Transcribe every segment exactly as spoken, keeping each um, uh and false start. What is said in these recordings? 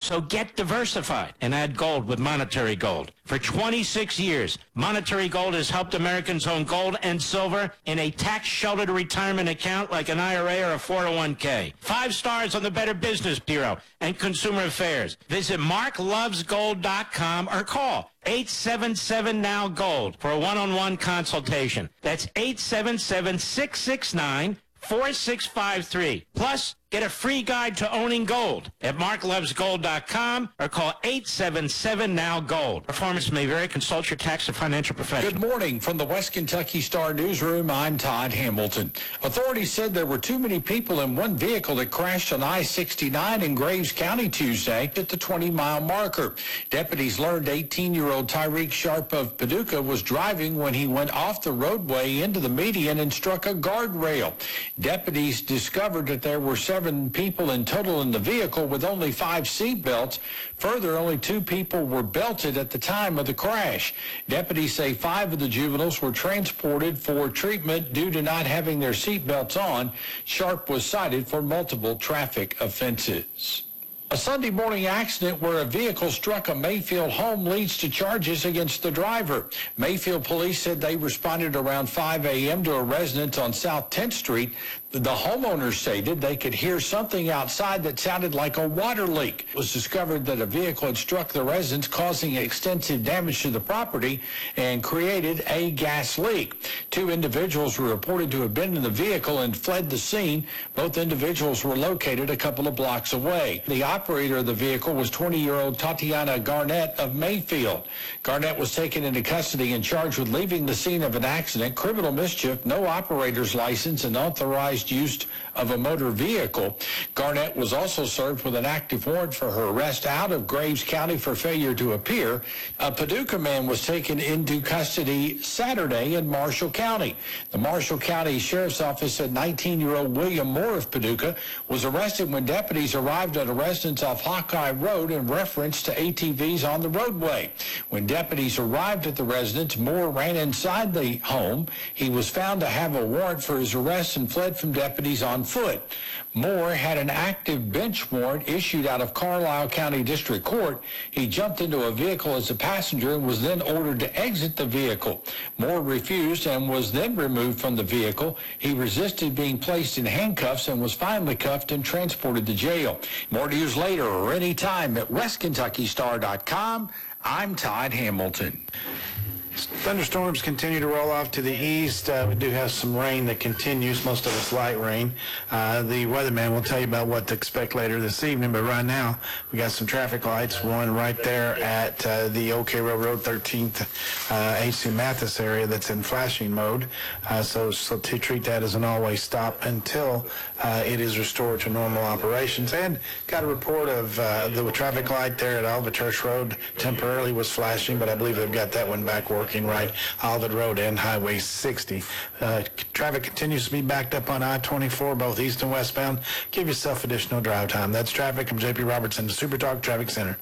So get diversified and add gold with Monetary Gold. For twenty-six years, Monetary Gold has helped Americans own gold and silver in a tax-sheltered retirement account like an I R A or a four oh one k. Five stars on the Better Business Bureau and Consumer Affairs. Visit mark loves gold dot com or call eight seven seven now gold for a one-on-one consultation. That's eight seven seven, six six nine, four six five three. Plus, get a free guide to owning gold at mark loves gold dot com or call eight seven seven now gold. Performance may vary. Consult your tax and financial professional. Good morning from the West Kentucky Star Newsroom. I'm Todd Hamilton. Authorities said there were too many people in one vehicle that crashed on I sixty-nine in Graves County Tuesday at the twenty-mile marker. Deputies learned eighteen-year-old Tyreek Sharp of Paducah was driving when he went off the roadway into the median and struck a guardrail. Deputies discovered that there were several Seven people in total in the vehicle with only five seat belts. Further, only two people were belted at the time of the crash. Deputies say five of the juveniles were transported for treatment due to not having their seat belts on. Sharp was cited for multiple traffic offenses. A Sunday morning accident where a vehicle struck a Mayfield home leads to charges against the driver. Mayfield police said they responded around five a.m. to a residence on South tenth Street. The homeowners stated they could hear something outside that sounded like a water leak. It was discovered that a vehicle had struck the residence, causing extensive damage to the property and created a gas leak. Two individuals were reported to have been in the vehicle and fled the scene. Both individuals were located a couple of blocks away. The operator of the vehicle was twenty-year-old Tatiana Garnett of Mayfield. Garnett was taken into custody and charged with leaving the scene of an accident, criminal mischief, no operator's license, and unauthorized use of a motor vehicle. Garnett was also served with an active warrant for her arrest out of Graves County for failure to appear. A Paducah man was taken into custody Saturday in Marshall County. The Marshall County Sheriff's Office said nineteen-year-old William Moore of Paducah was arrested when deputies arrived at a residence off Hawkeye Road in reference to A T Vs on the roadway. When deputies arrived at the residence, Moore ran inside the home. He was found to have a warrant for his arrest and fled from deputies on foot. Moore had an active bench warrant issued out of Carlisle County District Court. He jumped into a vehicle as a passenger and was then ordered to exit the vehicle. Moore refused and was then removed from the vehicle. He resisted being placed in handcuffs and was finally cuffed and transported to jail. More news later or anytime at west kentucky star dot com. I'm Todd Hamilton. Thunderstorms continue to roll off to the east. Uh, we do have some rain that continues, most of it's light rain. Uh, the weatherman will tell you about what to expect later this evening, but right now we got some traffic lights, one right there at uh, the OK Railroad thirteenth uh, H C Mathis area that's in flashing mode. Uh, so, so to treat that as an always stop until uh, it is restored to normal operations. And got a report of uh, the traffic light there at Olivet Church Road temporarily was flashing, but I believe they've got that one back working. Right, Olivet Road and Highway sixty. Uh, traffic continues to be backed up on I twenty-four, both east and westbound. Give yourself additional drive time. That's traffic. I'm J P Robertson, the Super Talk Traffic Center.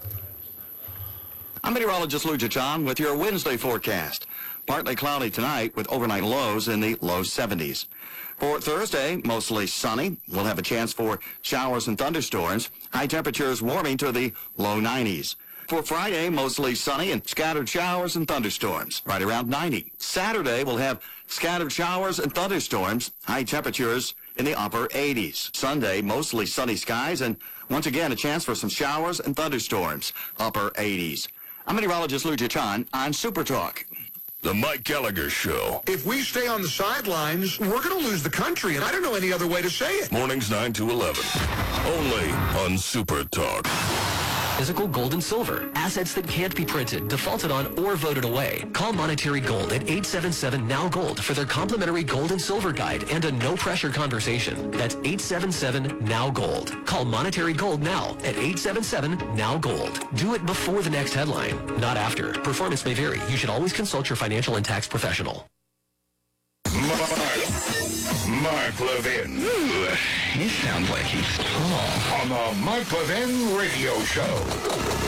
I'm meteorologist Lou John with your Wednesday forecast. Partly cloudy tonight with overnight lows in the low seventies. For Thursday, mostly sunny. We'll have a chance for showers and thunderstorms. High temperatures warming to the low nineties. For Friday, mostly sunny and scattered showers and thunderstorms, right around ninety. Saturday, we'll have scattered showers and thunderstorms, high temperatures in the upper eighties. Sunday, mostly sunny skies, and once again, a chance for some showers and thunderstorms, upper eighties. I'm meteorologist Lou John on Super Talk. The Mike Gallagher Show. If we stay on the sidelines, we're going to lose the country, and I don't know any other way to say it. Mornings nine to eleven, only on Super Talk. Physical gold and silver. Assets that can't be printed, defaulted on, or voted away. Call Monetary Gold at eight seven seven now gold for their complimentary gold and silver guide and a no-pressure conversation. That's eight seven seven now gold. Call Monetary Gold now at eight seven seven now gold. Do it before the next headline, not after. Performance may vary. You should always consult your financial and tax professional. Mark, Mark Levin. Ooh, he sounds like he's tall. On the Mike Levin Radio Show.